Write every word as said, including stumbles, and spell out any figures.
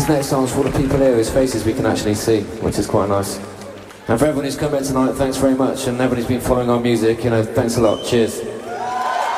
this next song's for all the people here whose faces we can actually see, which is quite nice. And for everyone who's come here tonight, thanks very much. And everyone who's been following our music, you know, thanks a lot. Cheers.